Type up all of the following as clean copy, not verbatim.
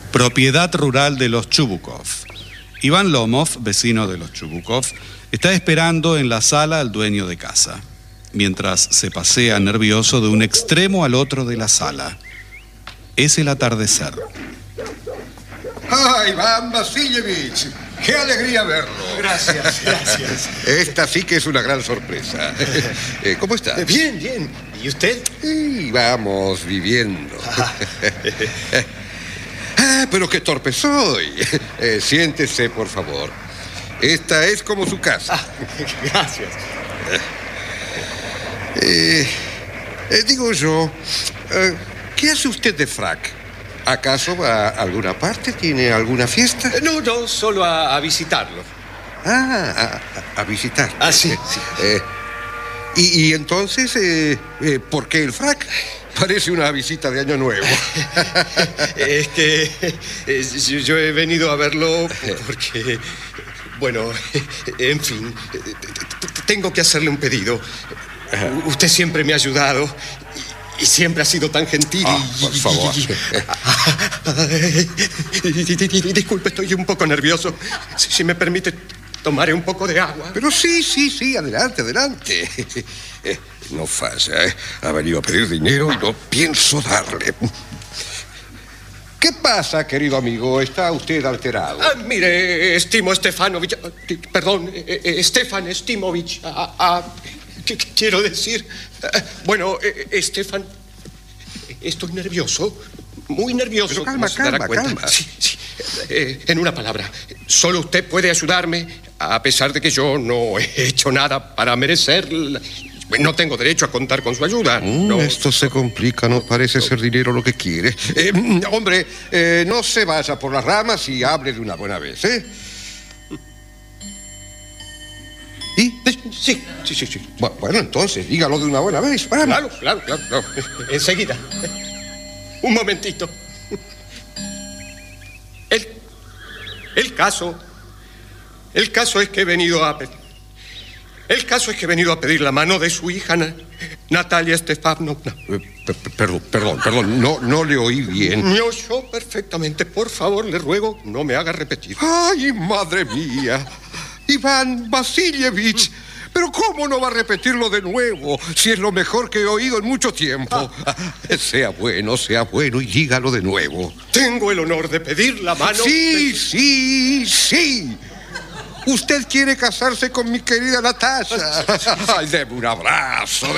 Propiedad rural de los Chubukov. Iván Lomov, vecino de los Chubukov, está esperando en la sala al dueño de casa, mientras se pasea nervioso de un extremo al otro de la sala. Es el atardecer. ¡Ah, Iván Vasilievich! ¡Qué alegría verlo! Gracias, gracias. Esta sí que es una gran sorpresa. ¿Cómo está? Bien, bien. ¿Y usted? Sí, vamos viviendo. Pero qué torpe soy. Siéntese, por favor. Esta es como su casa. Gracias. Digo yo, ¿qué hace usted de frac? ¿Acaso va a alguna parte? ¿Tiene alguna fiesta? No, solo a visitarlo. A visitar. Ah, sí. Y entonces, ¿por qué el frac? Parece una visita de Año Nuevo. Es que yo he venido a verlo porque, bueno, en fin, tengo que hacerle un pedido. Usted siempre me ha ayudado y siempre ha sido tan gentil. Por favor. Disculpe, estoy un poco nervioso. Si me permite, tomaré un poco de agua. Pero sí, adelante. No falla, ¿eh? Ha venido a pedir dinero y no pienso darle. ¿Qué pasa, querido amigo? ¿Está usted alterado? Mire, Stefan Estimovich. ¿Qué quiero decir? Bueno, Stefan, estoy nervioso, muy nervioso. Pero calma. Sí. En una palabra, solo usted puede ayudarme, a pesar de que yo no he hecho nada para merecer. No tengo derecho a contar con su ayuda. No. Esto se complica, no parece ser dinero lo que quiere. Hombre, no se vaya por las ramas y hable de una buena vez, ¿eh? ¿Y? Sí. Bueno, entonces, dígalo de una buena vez. Vamos. Claro. Enseguida. Un momentito. El caso es que he venido a pedir la mano de su hija, Natalia Stefanovna. Perdón, no le oí bien. Me oyó perfectamente. Por favor, le ruego, no me haga repetir. ¡Ay, madre mía! Iván Vasilievich, pero ¿cómo no va a repetirlo de nuevo si es lo mejor que he oído en mucho tiempo? Sea bueno y dígalo de nuevo. Tengo el honor de pedir la mano. Sí. Usted quiere casarse con mi querida Natasha. Ay, deme un abrazo.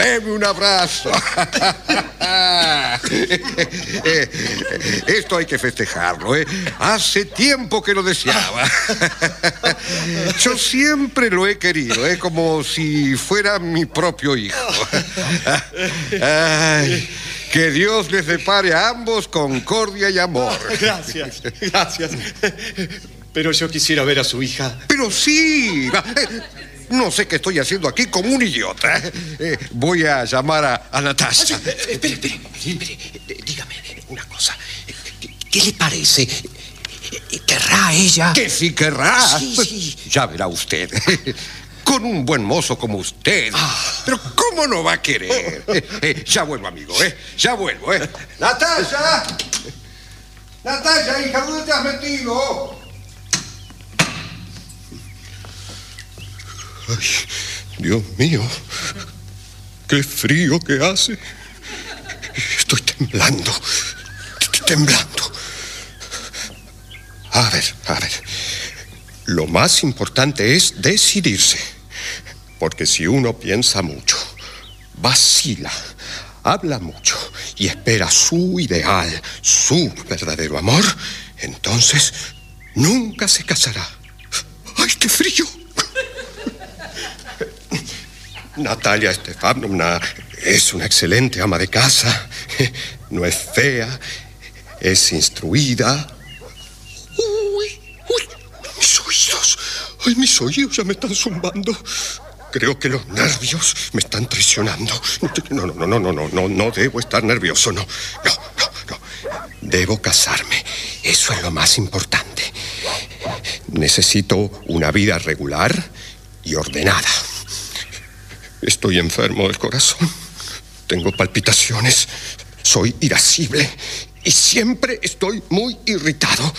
Esto hay que festejarlo, ¿eh? Hace tiempo que lo deseaba. Yo siempre lo he querido, ¿eh? Como si fuera mi propio hijo. Ay, que Dios les depare a ambos concordia y amor. Gracias. Pero yo quisiera ver a su hija. Pero sí. No sé qué estoy haciendo aquí como un idiota. Voy a llamar a Natasha. Espere. Dígame una cosa. ¿Qué le parece? ¿Querrá ella? ¿Que sí querrá? Sí. Ya verá usted. Con un buen mozo como usted. Pero ¿cómo no va a querer? Ya vuelvo, amigo, Ya vuelvo, ¡Natasha, hija, ¿dónde te has metido? Ay, Dios mío, qué frío que hace. Estoy temblando. A ver. Lo más importante es decidirse. Porque si uno piensa mucho, vacila, habla mucho y espera su ideal, su verdadero amor, entonces nunca se casará. ¡Ay, qué frío! Natalia Stefanovna es una excelente ama de casa. No es fea, es instruida. ¡Uy! ¡Mis oídos! ¡Ay, mis oídos ya me están zumbando! Creo que los nervios me están traicionando. No debo estar nervioso, no. Debo casarme. Eso es lo más importante. Necesito una vida regular y ordenada. Estoy enfermo del corazón. Tengo palpitaciones. Soy irascible Y siempre estoy muy irritado.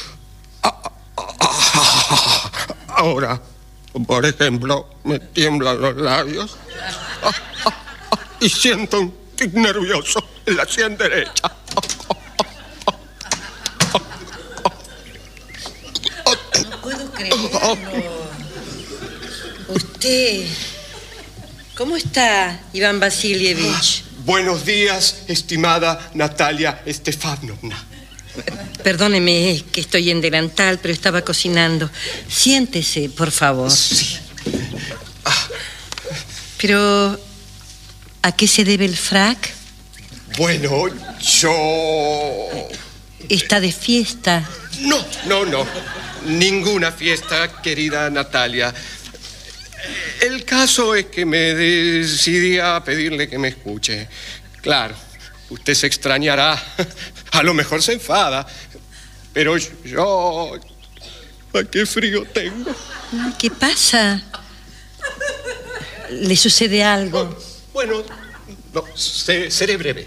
Ahora, por ejemplo, me tiemblan los labios. Y siento un tic nervioso en la sien derecha. No puedo creerlo. Usted... ¿Cómo está, Iván Vasilievich? Buenos días, estimada Natalia Estefanovna. Perdóneme que estoy en delantal, pero estaba cocinando. Siéntese, por favor. Sí. Pero, ¿a qué se debe el frac? Bueno, yo... ¿Está de fiesta? No. Ninguna fiesta, querida Natalia. El caso es que me decidí a pedirle que me escuche. Claro, usted se extrañará. A lo mejor se enfada. Pero yo... ¿A qué frío tengo? ¿Qué pasa? ¿Le sucede algo? Bueno, no, seré breve.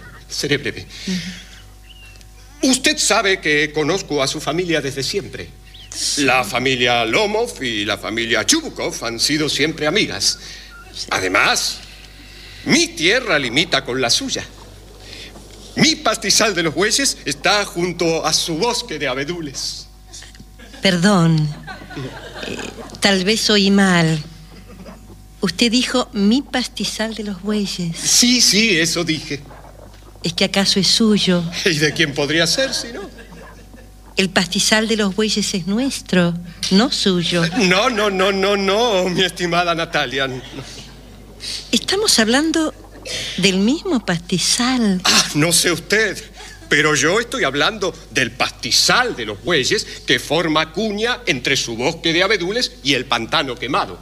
Usted sabe que conozco a su familia desde siempre. La familia Lomov y la familia Chubukov han sido siempre amigas. Además, mi tierra limita con la suya. Mi pastizal de los bueyes está junto a su bosque de abedules. Perdón, tal vez oí mal. Usted dijo mi pastizal de los bueyes. Sí, eso dije. ¿Es que acaso es suyo? ¿Y de quién podría ser si no? El pastizal de los bueyes es nuestro, no suyo. No, mi estimada Natalia. No. Estamos hablando del mismo pastizal. No sé usted, pero yo estoy hablando del pastizal de los bueyes que forma cuña entre su bosque de abedules y el pantano quemado.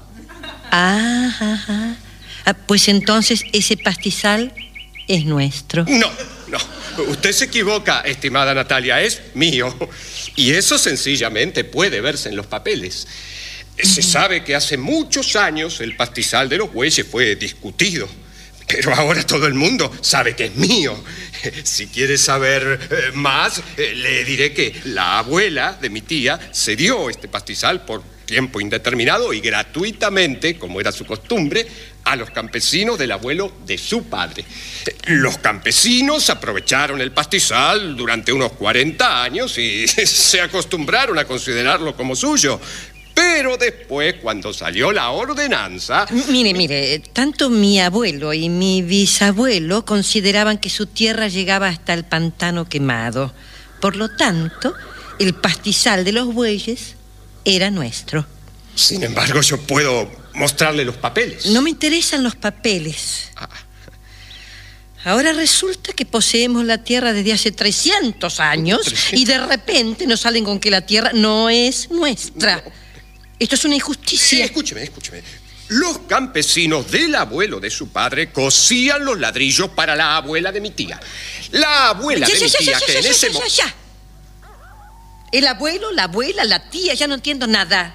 Pues entonces ese pastizal es nuestro. No. Usted se equivoca, estimada Natalia, es mío. Y eso sencillamente puede verse en los papeles. Se sabe que hace muchos años el pastizal de los bueyes fue discutido. Pero ahora todo el mundo sabe que es mío. Si quiere saber más, le diré que la abuela de mi tía cedió este pastizal por tiempo indeterminado y gratuitamente, como era su costumbre, a los campesinos del abuelo de su padre. Los campesinos aprovecharon el pastizal durante unos 40 años y se acostumbraron a considerarlo como suyo. Pero después, cuando salió la ordenanza... Mire, tanto mi abuelo y mi bisabuelo consideraban que su tierra llegaba hasta el pantano quemado. Por lo tanto, el pastizal de los bueyes era nuestro. Sin embargo, yo puedo mostrarle los papeles. No me interesan los papeles. Ahora resulta que poseemos la tierra desde hace 300 años y de repente nos salen con que la tierra no es nuestra. No. Esto es una injusticia. Escúcheme. Los campesinos del abuelo de su padre cosían los ladrillos para la abuela de mi tía. La abuela de mi tía que en ese momento... El abuelo, la abuela, la tía, ya no entiendo nada.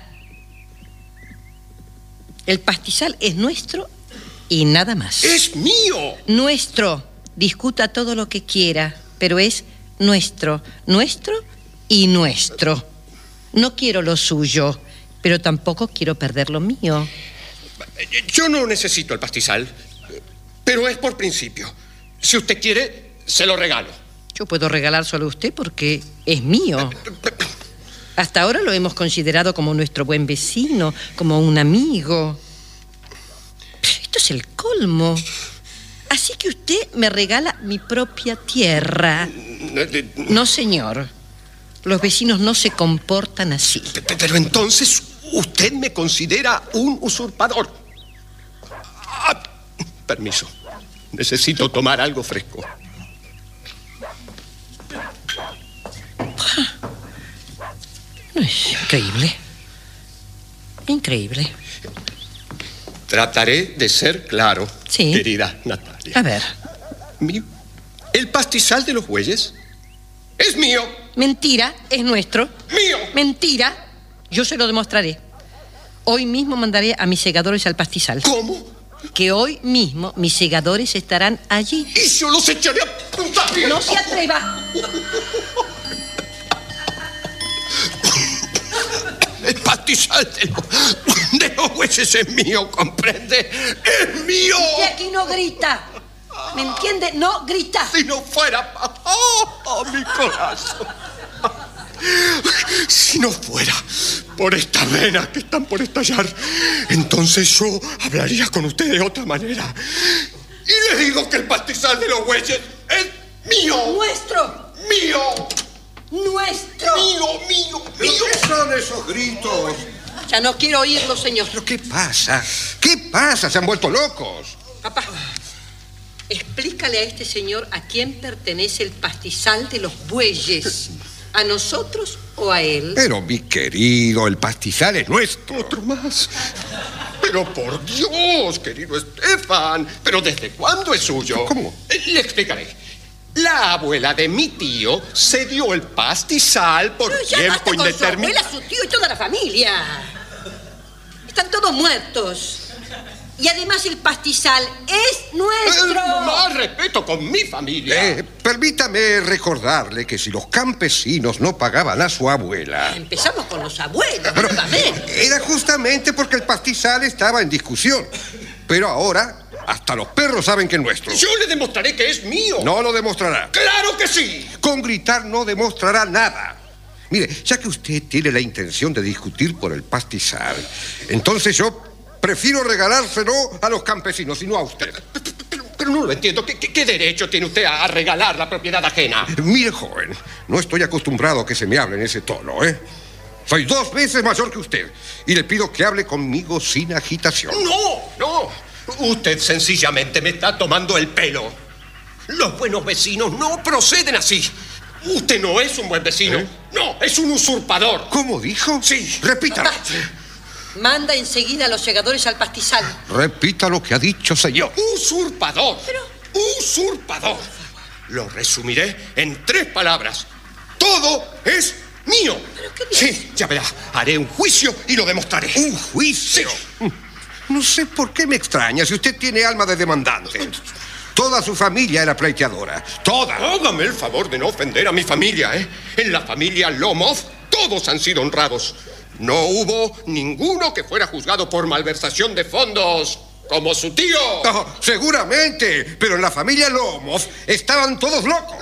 El pastizal es nuestro y nada más. ¡Es mío! Nuestro. Discuta todo lo que quiera, pero es nuestro y nuestro. No quiero lo suyo, pero tampoco quiero perder lo mío. Yo no necesito el pastizal, pero es por principio. Si usted quiere, se lo regalo. Yo puedo regalárselo a usted porque es mío. Hasta ahora lo hemos considerado como nuestro buen vecino, como un amigo. Pero esto es el colmo. Así que usted me regala mi propia tierra. No, señor. Los vecinos no se comportan así. Pero entonces usted me considera un usurpador. Permiso. Necesito tomar algo fresco. Es increíble. Trataré de ser claro, sí, querida Natalia. A ver. El pastizal de los bueyes es mío. Mentira, es nuestro. Mío. Mentira. Yo se lo demostraré. Hoy mismo mandaré a mis segadores al pastizal. ¿Cómo? Que hoy mismo mis segadores estarán allí. Y yo los echaré a puntapiés. ¡No se atreva! pastizal de los bueyes es mío, ¿comprende? ¡Es mío! Y aquí no grita. ¿Me entiende? No grita. Si no fuera... mi corazón. Si no fuera por estas venas que están por estallar, entonces yo hablaría con usted de otra manera. Y le digo que el pastizal de los bueyes es mío. ¡Nuestro! ¡Mío! ¡Nuestro! ¡Mío! ¿Pero qué son esos gritos? Ya no quiero oírlo, señor. ¿Pero qué pasa? ¿Qué pasa? ¿Se han vuelto locos? Papá, explícale a este señor a quién pertenece el pastizal de los bueyes. ¿A nosotros o a él? Pero, mi querido, el pastizal es nuestro. Otro más. Pero por Dios, querido Estefan. ¿Pero desde cuándo es suyo? ¿Cómo? Le explicaré. La abuela de mi tío se dio el pastizal por Pero ya tiempo basta con indeterminado. su abuela, su tío y toda la familia. Están todos muertos. Y además el pastizal es nuestro. Más respeto con mi familia. Permítame recordarle que si los campesinos no pagaban a su abuela... Empezamos con los abuelos, Pero nuevamente. era justamente porque el pastizal estaba en discusión. Pero ahora, hasta los perros saben que es nuestro. Yo le demostraré que es mío. No lo demostrará. ¡Claro que sí! Con gritar no demostrará nada. Mire, ya que usted tiene la intención de discutir por el pastizal, entonces yo prefiero regalárselo a los campesinos y no a usted. Pero no lo entiendo. ¿Qué derecho tiene usted a regalar la propiedad ajena? Mire, joven, no estoy acostumbrado a que se me hable en ese tono, ¿eh? Soy 2 veces mayor que usted y le pido que hable conmigo sin agitación. No. Usted sencillamente me está tomando el pelo. Los buenos vecinos no proceden así. Usted no es un buen vecino. No, es un usurpador. ¿Cómo dijo? Sí. Repítalo. Papá, manda enseguida a los segadores al pastizal. Repita lo que ha dicho, señor. Usurpador. Usurpador. Lo resumiré en 3 palabras. Todo es mío. Sí, ya verá. Haré un juicio y lo demostraré. ¿Un juicio? Sí. No sé por qué me extraña si usted tiene alma de demandante. Toda su familia era pleiteadora. ¡Toda! Hágame el favor de no ofender a mi familia, ¿eh? En la familia Lomov todos han sido honrados. No hubo ninguno que fuera juzgado por malversación de fondos, como su tío. Oh, seguramente, pero en la familia Lomov estaban todos locos.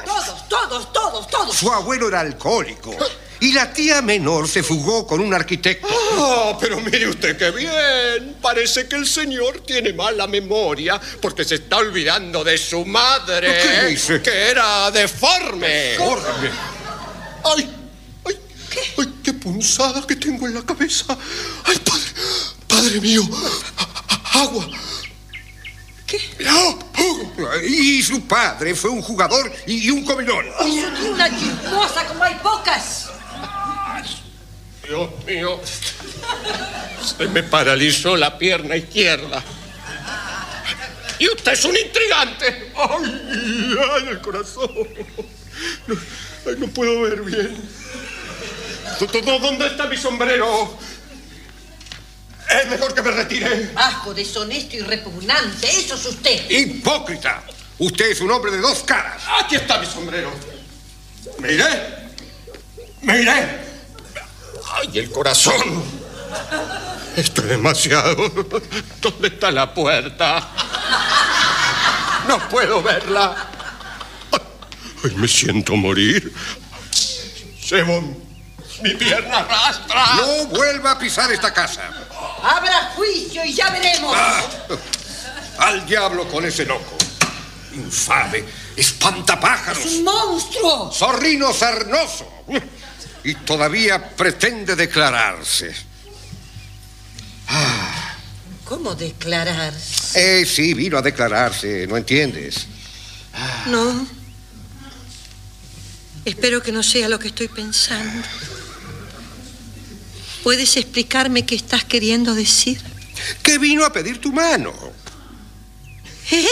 Todos. Su abuelo era alcohólico y la tía menor se fugó con un arquitecto. Oh, pero mire usted qué bien. Parece que el señor tiene mala memoria porque se está olvidando de su madre. ¿Qué dice? Que era deforme. ¡Córrame! ¡Ay! ¡Qué punzada que tengo en la cabeza! ¡Ay, padre mío! ¡Agua! ¿Qué? Y su padre fue un jugador y un comilón. Y su tío una chismosa como hay pocas. Dios mío, se me paralizó la pierna izquierda. Y usted es un intrigante. ¡Ay, el corazón! No puedo ver bien. ¿Dónde está mi sombrero? Es mejor que me retire. Bajo, deshonesto y repugnante, eso es usted. ¡Hipócrita! Usted es un hombre de 2 caras. Aquí está mi sombrero. ¡Mire! ¡Ay, el corazón! Esto es demasiado. ¿Dónde está la puerta? No puedo verla. Ay, me siento morir. Llevo mi pierna arrastra. No vuelva a pisar esta casa. Habrá juicio y ya veremos. Al diablo con ese loco. Infame, espantapájaros. ¡Es un monstruo! Zorrino sarnoso. Y todavía pretende declararse. ¿Cómo declararse? Sí, vino a declararse, ¿no entiendes? No. Espero que no sea lo que estoy pensando. ¿Puedes explicarme qué estás queriendo decir? Que vino a pedir tu mano. ¿Eh?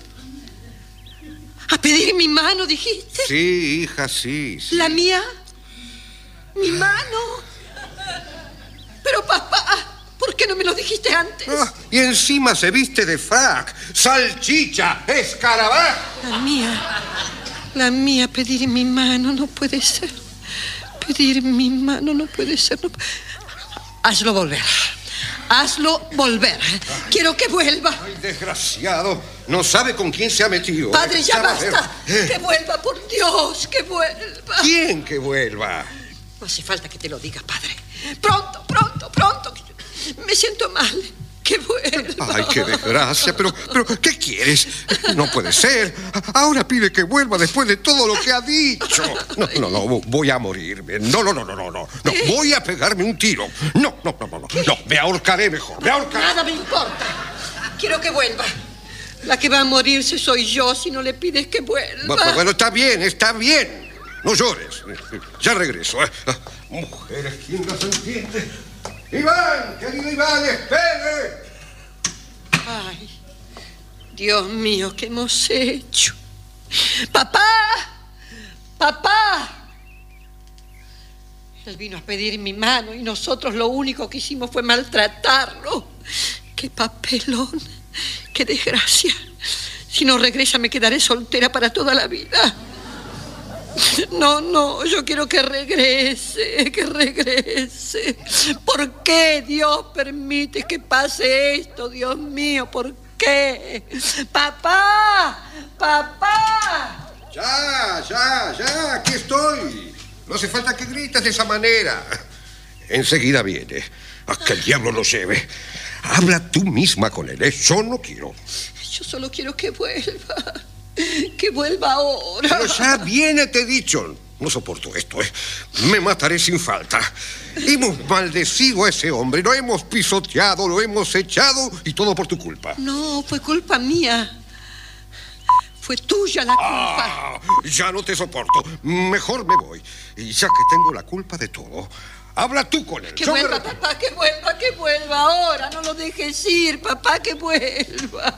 ¿A pedir mi mano, dijiste? Sí, hija, sí. ¿La mía? ¿Mi mano? Pero, papá, ¿por qué no me lo dijiste antes? Y encima se viste de frac. ¡Salchicha! ¡Escarabajo! La mía, pedir mi mano, no puede ser. Pedir mi mano, no puede ser. No... Hazlo volver. Hazlo volver. Quiero que vuelva. Ay, desgraciado. No sabe con quién se ha metido. Padre, ya va a ver. basta. Que vuelva, por Dios, que vuelva. ¿Quién que vuelva? No hace falta que te lo diga, padre. Pronto, pronto, pronto. Me siento mal. Que vuelva. Ay, qué desgracia. Pero, ¿qué quieres? No puede ser. Ahora pide que vuelva después de todo lo que ha dicho. No, voy a morirme. No, voy a pegarme un tiro. No, me ahorcaré mejor, me ahorcaré. Nada me importa. Quiero que vuelva. La que va a morirse soy yo si no le pides que vuelva. Bueno, está bien. No llores. Ya regreso. Mujeres, ¿quién las entiende? ¡Iván! ¡Querido Iván, espere! Ay, Dios mío, ¿qué hemos hecho? ¡Papá! ¡Papá! Él vino a pedir mi mano y nosotros lo único que hicimos fue maltratarlo. ¡Qué papelón! ¡Qué desgracia! Si no regresa me quedaré soltera para toda la vida. No, yo quiero que regrese. ¿Por qué Dios permite que pase esto, Dios mío? ¿Por qué? ¡Papá! Ya, aquí estoy. No hace falta que grites de esa manera. Enseguida viene. A que el diablo lo lleve. Habla tú misma con él, ¿eh? Yo no quiero. Yo solo quiero que vuelva. Que vuelva ahora. Pero ya viene, te he dicho. No soporto esto, ¿eh? Me mataré sin falta. Hemos maldecido a ese hombre, lo hemos pisoteado, lo hemos echado y todo por tu culpa. No, fue culpa mía. Fue tuya la culpa. Ya no te soporto. Mejor me voy. Y ya que tengo la culpa de todo, habla tú con él. Que vuelva, papá, que vuelva ahora. No lo dejes ir, papá, que vuelva.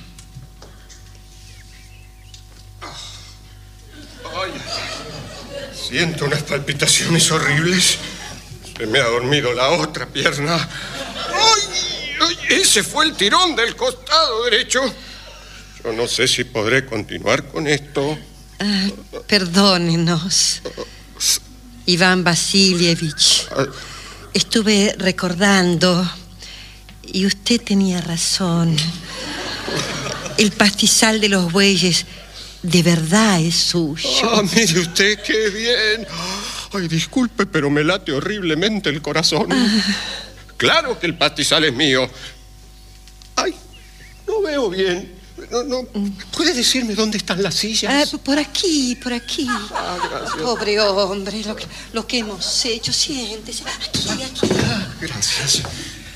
Ay, siento unas palpitaciones horribles. Se me ha dormido la otra pierna. ¡Ay! Ese fue el tirón del costado derecho. Yo no sé si podré continuar con esto. Perdónenos, Iván Vasilievich. Estuve recordando y usted tenía razón. El pastizal de los bueyes de verdad es suyo. Mire usted, qué bien. Ay, disculpe, pero me late horriblemente el corazón. Claro que el pastizal es mío. Ay, no veo bien. No. ¿Puede decirme dónde están las sillas? Por aquí. Gracias. Pobre hombre, lo que hemos hecho. Siéntese. Aquí. Gracias.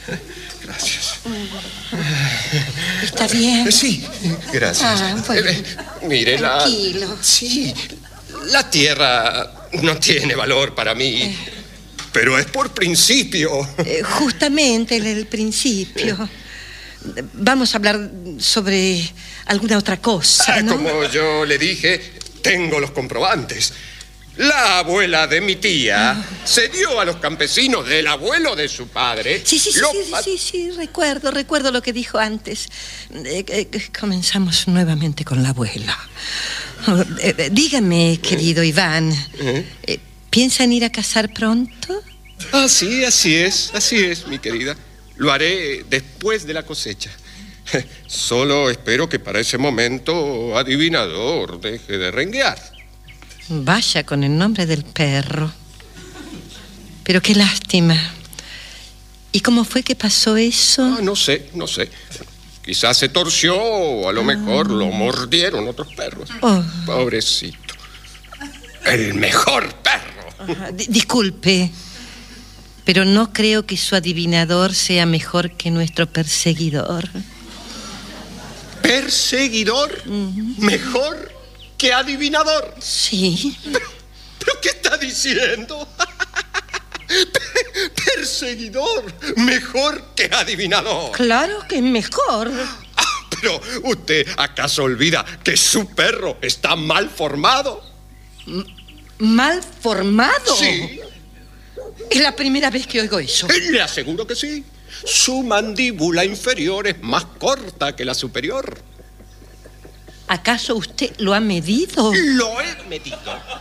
¿Está bien? Sí, gracias. Bueno. Mire, tranquilo. Sí, la tierra no tiene valor para mí, pero es por principio. Justamente el principio. Vamos a hablar sobre alguna otra cosa, ¿no? Como yo le dije, tengo los comprobantes. La abuela de mi tía se dio a los campesinos del abuelo de su padre. Sí, recuerdo lo que dijo antes. Comenzamos nuevamente con la abuela. Dígame, querido Iván, ¿piensan ir a cazar pronto? Sí, así es, mi querida. Lo haré después de la cosecha. Solo espero que para ese momento Adivinador deje de renguear. Vaya con el nombre del perro. Pero qué lástima. ¿Y cómo fue que pasó eso? No sé. Quizás se torció o a lo mejor lo mordieron otros perros. Pobrecito. El mejor perro. Disculpe, pero no creo que su adivinador sea mejor que nuestro perseguidor. ¿Perseguidor? ¿Mejor que adivinador? Sí. ¿Pero qué está diciendo? Perseguidor, mejor que adivinador. Claro que es mejor. Pero ¿usted acaso olvida que su perro está mal formado? ¿Mal formado? Sí. Es la primera vez que oigo eso. Le aseguro que sí. Su mandíbula inferior es más corta que la superior. ¿Acaso usted lo ha medido? Lo he medido.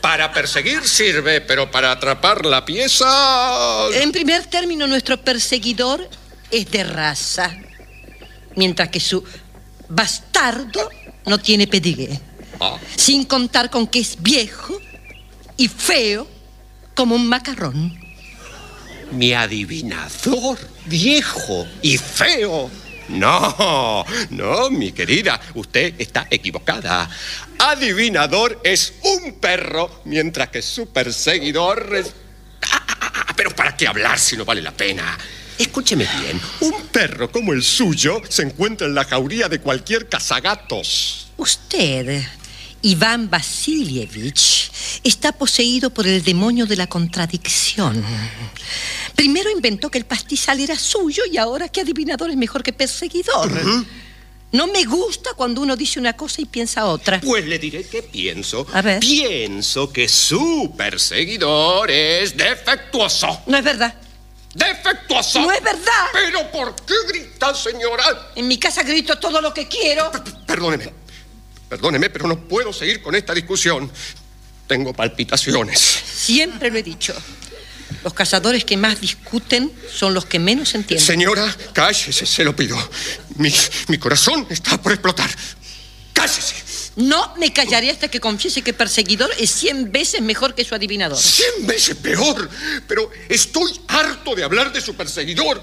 Para perseguir sirve, pero para atrapar la pieza... En primer término, nuestro perseguidor es de raza, mientras que su bastardo no tiene pedigree. Sin contar con que es viejo y feo como un macarrón. Mi adivinador, viejo y feo. No, mi querida, usted está equivocada. Adivinador es un perro, mientras que su perseguidor es... Pero ¿para qué hablar si no vale la pena? Escúcheme bien, un perro como el suyo se encuentra en la jauría de cualquier cazagatos. Usted, Iván Vasilievich, está poseído por el demonio de la contradicción. Primero inventó que el pastizal era suyo y ahora que adivinador es mejor que perseguidor. No me gusta cuando uno dice una cosa y piensa otra. Pues le diré qué pienso. A ver. Pienso que su perseguidor es defectuoso. No es verdad. ¡Defectuoso! No es verdad. ¿Pero por qué grita, señora? En mi casa grito todo lo que quiero. Perdóneme, pero no puedo seguir con esta discusión. Tengo palpitaciones. Siempre lo he dicho. Los cazadores que más discuten son los que menos entienden. Señora, cállese, se lo pido. Mi corazón está por explotar. ¡Cállese! No me callaré hasta que confiese que perseguidor es 100 veces mejor que su adivinador. 100 veces peor. Pero estoy harto de hablar de su perseguidor.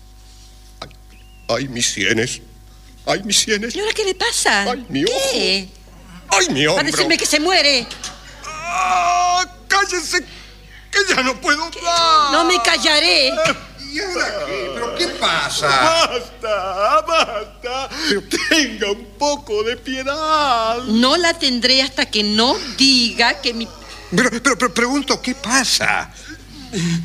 ¡Ay, mis sienes! ¡Ay, mis sienes! ¿Y ahora qué le pasa? ¡Ay, mi ojo! ¿Qué? ¡Ay, mi hombro! Va a decirme que se muere. ¡Cállese! ¡Que ya no puedo más! No me callaré. ¿Y ahora qué? ¿Pero qué pasa? ¡Basta! Pero tenga un poco de piedad. No la tendré hasta que no diga que mi... Pero pregunto, ¿qué pasa?